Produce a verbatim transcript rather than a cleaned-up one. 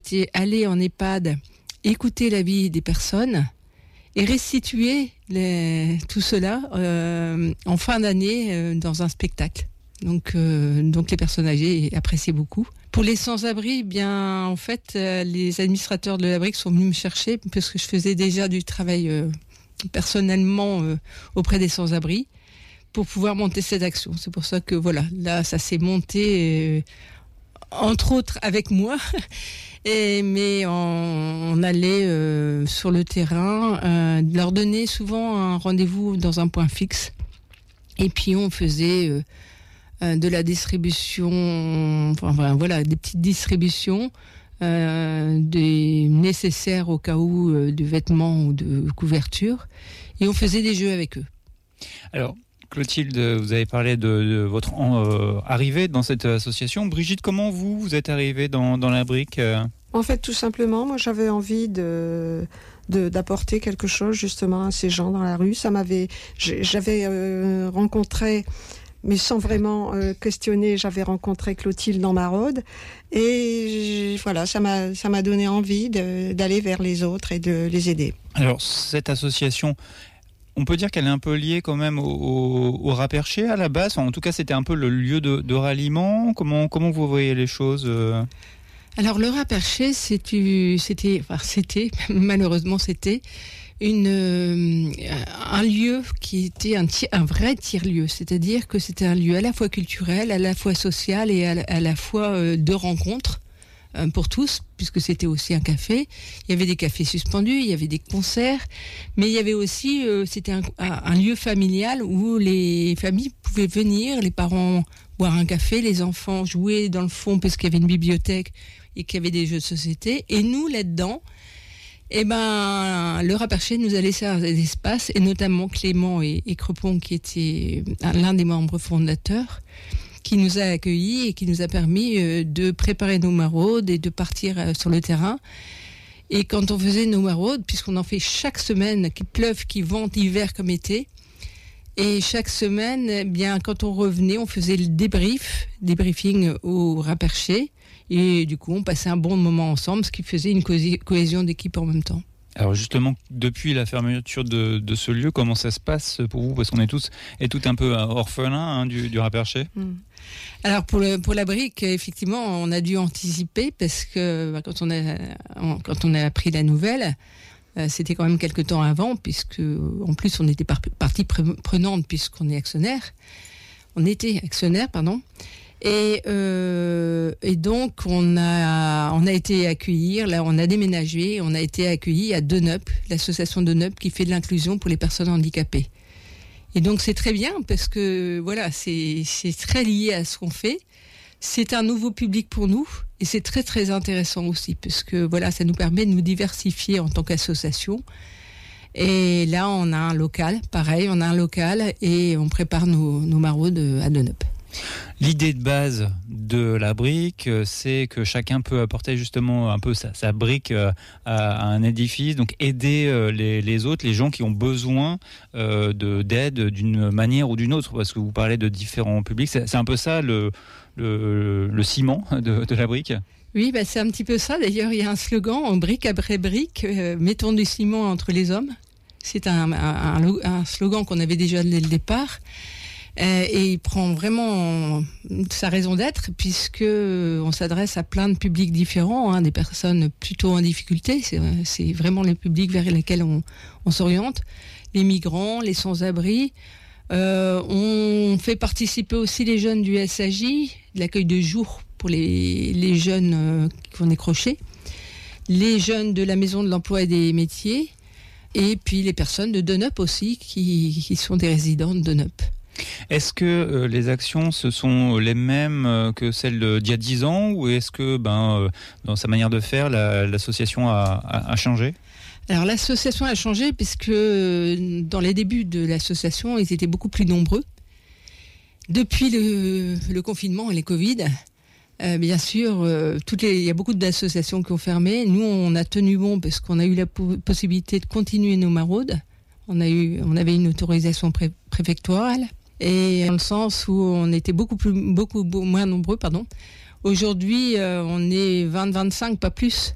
c'était aller en EHPAD, écouter la vie des personnes et restituer les, tout cela euh, en fin d'année euh, dans un spectacle. Donc, euh, donc les personnes âgées appréciaient beaucoup. Pour les sans-abri, bien en fait, euh, les administrateurs de la brique sont venus me chercher parce que je faisais déjà du travail euh, personnellement euh, auprès des sans-abri pour pouvoir monter cette action. C'est pour ça que voilà, là, ça s'est monté, euh, entre autres avec moi. Et, mais on, on allait euh, sur le terrain, euh, leur donner souvent un rendez-vous dans un point fixe. Et puis on faisait euh, euh, de la distribution, enfin voilà, des petites distributions, euh, des nécessaires au cas où euh, de vêtements ou de couverture. Et on faisait des jeux avec eux. Alors, Clotilde, vous avez parlé de, de votre euh, arrivée dans cette association. Brigitte, comment vous, vous êtes arrivée dans, dans la brique euh... En fait, tout simplement, moi j'avais envie de, de d'apporter quelque chose justement à ces gens dans la rue. Ça m'avait, j'avais euh, rencontré, mais sans vraiment euh, questionner, j'avais rencontré Clotilde dans Maraude, et voilà, ça m'a ça m'a donné envie de, d'aller vers les autres et de les aider. Alors cette association, on peut dire qu'elle est un peu liée quand même au, au, au Rat Perché à la base. Enfin, en tout cas, c'était un peu le lieu de, de ralliement. Comment comment vous voyez les choses euh... Alors le Rat Perché, c'était, c'était, enfin, c'était malheureusement c'était une euh, un lieu qui était un, tir, un vrai tiers-lieu, c'est-à-dire que c'était un lieu à la fois culturel, à la fois social et à la, à la fois euh, de rencontre euh, pour tous, puisque c'était aussi un café. Il y avait des cafés suspendus, il y avait des concerts, mais il y avait aussi, euh, c'était un, un lieu familial où les familles pouvaient venir, les parents boire un café, les enfants jouer dans le fond parce qu'il y avait une bibliothèque et qu'il y avait des jeux de société. Et nous, là-dedans, eh ben, le Rat Perché nous a laissé un espace, et notamment Clément et, et Crepon, qui était l'un des membres fondateurs, qui nous a accueillis et qui nous a permis euh, de préparer nos maraudes et de partir euh, sur le terrain. Et quand on faisait nos maraudes, puisqu'on en fait chaque semaine, qu'il pleuve, qu'il vente, hiver comme été, et chaque semaine, eh bien, quand on revenait, on faisait le débrief, débriefing au Rat Perché. Et du coup, on passait un bon moment ensemble, ce qui faisait une cohésion d'équipe en même temps. Alors justement, depuis la fermeture de, de ce lieu, comment ça se passe pour vous ? Parce qu'on est tous et tout un peu orphelins hein, du, du Rat Perché. Mmh. Alors pour, le, pour la brique, effectivement, on a dû anticiper parce que bah, quand, on a, on, quand on a appris la nouvelle, euh, c'était quand même quelques temps avant, puisque en plus on était par, partie prenante puisqu'on est actionnaire. On était actionnaire, pardon. Et, euh, et donc on a on a été accueillir, là on a déménagé, on a été accueillis à Deneup, l'association Deneup qui fait de l'inclusion pour les personnes handicapées. Et donc c'est très bien parce que voilà, c'est c'est très lié à ce qu'on fait. C'est un nouveau public pour nous et c'est très très intéressant aussi parce que voilà, ça nous permet de nous diversifier en tant qu'association. Et là on a un local, pareil, on a un local et on prépare nos nos maraudes à Deneup. L'idée de base de la brique, c'est que chacun peut apporter justement un peu sa, sa brique à, à un édifice, donc aider les, les autres, les gens qui ont besoin euh, de, d'aide d'une manière ou d'une autre, parce que vous parlez de différents publics. C'est, c'est un peu ça le, le, le ciment de, de la brique ? Oui, bah c'est un petit peu ça. D'ailleurs, il y a un slogan, en brique après brique, euh, mettons du ciment entre les hommes. C'est un, un, un, un slogan qu'on avait déjà dès le départ. Euh, et il prend vraiment sa raison d'être puisque on s'adresse à plein de publics différents, hein, des personnes plutôt en difficulté. C'est, c'est vraiment les publics vers lesquels on, on s'oriente. Les migrants, les sans-abri. Euh, on fait participer aussi les jeunes du S A J, l'accueil de jour pour les, les jeunes euh, qui ont décroché. Les jeunes de la Maison de l'Emploi et des Métiers. Et puis les personnes de Deneup aussi qui, qui sont des résidents de Deneup. Est-ce que euh, les actions ce sont les mêmes euh, que celles d'il y a dix ans ou est-ce que ben, euh, dans sa manière de faire, la, l'association a, a, a changé ? Alors l'association a changé puisque euh, dans les débuts de l'association, ils étaient beaucoup plus nombreux. Depuis le, le confinement et les Covid, euh, bien sûr, euh, toutes les, il y a beaucoup d'associations qui ont fermé. Nous, on a tenu bon parce qu'on a eu la po- possibilité de continuer nos maraudes. On, a eu, on avait une autorisation pré- préfectorale. Et dans le sens où on était beaucoup plus, beaucoup moins nombreux, pardon. Aujourd'hui, euh, on est vingt à vingt-cinq, pas plus.